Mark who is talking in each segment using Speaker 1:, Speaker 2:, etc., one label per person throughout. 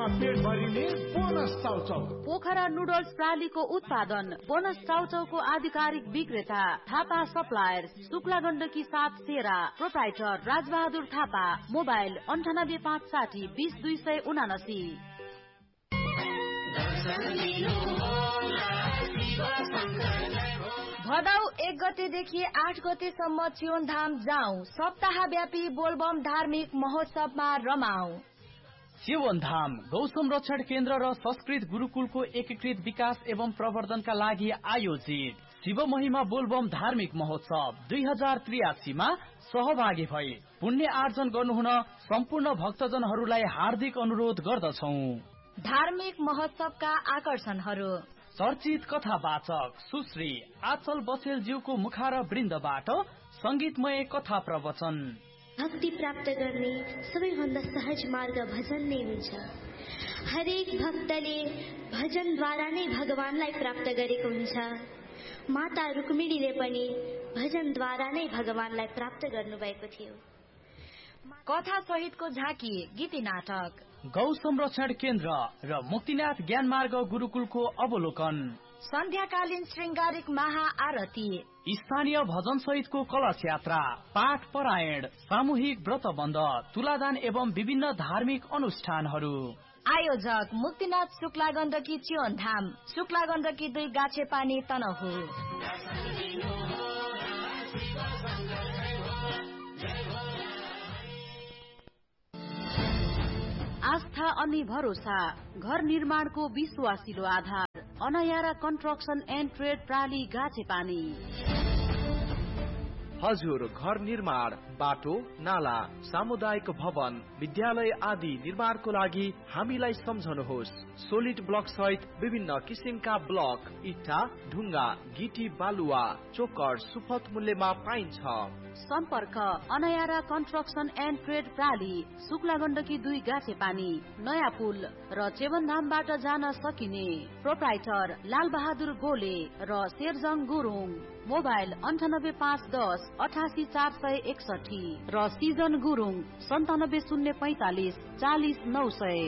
Speaker 1: पेट भरिने bonus chow chow.
Speaker 2: Pokhara noodles प्रालीको उत्पादन bonus चाउचाउको आधिकारिक विक्रेता थापा सप्लायर्स, शुक्ला गण्डकी 7 सेरा, प्रोप्राइटर राजबहादुर थापा। मोबाइल 9856200279।
Speaker 3: भदौ 1 गतेदेखि 8 गतेसम्म चियोनधाम जाउँ। सप्ताहव्यापी बोलबम धार्मिक महोत्सवमा रमाऊ।
Speaker 4: चियोनधाम गौ संरक्षण केन्द्र र संस्कृत गुरुकुलको एकीकृत विकास एवं प्रवर्धनका लागि आयोजित शिव महिमा बोलबम धार्मिक महोत्सव 2083 मा सहभागी भई पुण्य आर्जन गर्नुहुन सम्पूर्ण भक्तजनहरूलाई हार्दिक अनुरोध गर्दछौं।
Speaker 3: धार्मिक महोत्सवका आकर्षणहरू:
Speaker 4: चर्चित कथावाचक सुश्री आचल बसेलज्यूको मुखार वृन्दबाट संगीतमय कथा प्रवचन।
Speaker 5: भक्ति प्राप्त गर्ने सबैभन्दा सहज मार्ग भजन नै हुन्छ। हरेक भक्तले भजनद्वारा नै भगवानलाई प्राप्त गरेको हुन्छ। माता रुक्मिणीले पनि भजनद्वारा नै भगवानलाई प्राप्त गर्नुभएको थियो।
Speaker 3: कथा सहितको झाँकी गीती नाटक।
Speaker 4: गौ संरक्षण केन्द्र र मुक्तिनाथ ज्ञानमार्ग गुरुकुलको अवलोकन।
Speaker 3: सन्ध्याकालीन श्रृंगारिक महाआरती।
Speaker 4: स्थानीय भजन सहितको कलश यात्रा, पाठ परायण, सामूहिक व्रतबन्ध, तुलादान एवं विभिन्न धार्मिक अनुष्ठानहरू।
Speaker 3: आयोजक मुक्तिनाथ शुक्ला गण्डकी चियोनधाम, शुक्ला गण्डकी 2 गाछेपानी तनहु।
Speaker 2: आस्था अनि भरोसा घर निर्माणको विश्वासिलो आधार अनयारा कन्स्ट्रक्सन एन्ड ट्रेड प्राली गाछेपानी।
Speaker 6: हजुर घर निर्माण, बाटो, नाला, सामुदायिक भवन, विद्यालय आदि निर्माणको लागि हामीलाई सम्झनुहोस्। सोलिड ब्लक सहित विभिन्न किसिमका ब्लक, इट्टा, ढुङ्गा, गिटी, बालुवा, चोकर सुपथ मूल्यमा पाइन्छ।
Speaker 2: सम्पर्क अनयारा construction and trade प्राली, Shukla Gandaki 2 गाछेपानी, नयाँ पुल र चेवनधामबाट जान सकिने। प्रोप्राइटर लाल बहादुर गोले र शेरजङ गुरुङ। मोबाइल 9851 88461 र सिजन गुरुङ 97045 40900।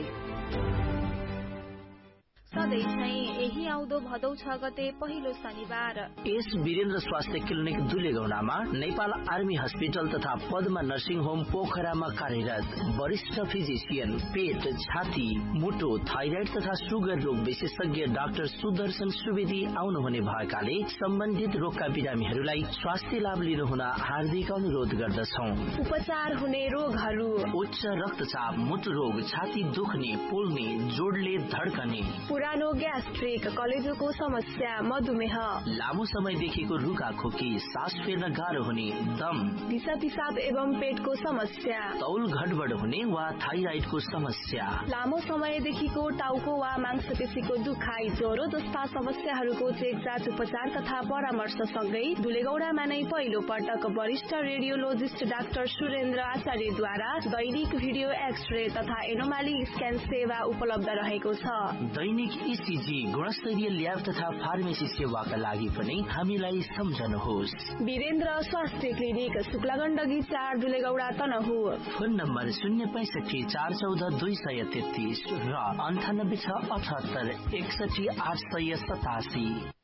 Speaker 7: सधैँ चाहिँ यही आउँदो भदौ 6 गते पहिलो शनिबार
Speaker 8: एस वीरेन्द्र स्वास्थ्य क्लिनिक दुलेगौडामा नेपाल आर्मी हस्पिटल तथा पद्मा नर्सिङ होम पोखरामा कार्यरत वरिष्ठ फिजिशियन, पेट, छाती, मुटु, थाइराइड तथा सुगर रोग विशेषज्ञ डाक्टर सुदर्शन सुवेदी आउनुहुने भएकाले सम्बन्धित रोगका बिरामीहरूलाई स्वास्थ्य लाभ लिनुहुन हार्दिक अनुरोध गर्दछौं।
Speaker 7: उपचार हुने रोगहरू:
Speaker 8: उच्च रक्तचाप, मुटु रोग, छाती दुख्ने, पोल्ने, जोडले धड्कने,
Speaker 7: पुरानो ग्यास्ट्रिक, कलेजोको समस्या, मधुमेह,
Speaker 8: लामो समयदेखिको रुखा खोकी, सास फेर्न गाह्रो हुने, दम,
Speaker 7: दिशा पिसाब एवं पेटको समस्या,
Speaker 8: तौल घटबड हुने वा थाइराइडको समस्या,
Speaker 7: लामो समयदेखिको टाउको वा मांसपेशीको दुखाइ, ज्वरो जस्ता समस्याहरूको चेकजाँच उपचार तथा परामर्श सँगै दुलेगौडामा नै पहिलो पटक वरिष्ठ रेडियोलोजिस्ट डाक्टर सुरेन्द्र आचार्यद्वारा दैनिक भिडियो एक्सरे तथा एनोमाली स्क्यान सेवा उपलब्ध रहेको छ।
Speaker 8: दैनिक इसिजी, गुणस्तरीय ल्याब तथा फार्मेसी सेवाका लागि पनि हामीलाई सम्झनुहोस्।
Speaker 7: वीरेन्द्र स्वास्थ्य clinic, Shukla Gandaki 4 दुलेगौडा Tanahun.
Speaker 8: Phone number 065 414 233 र 98 6 78 61 887।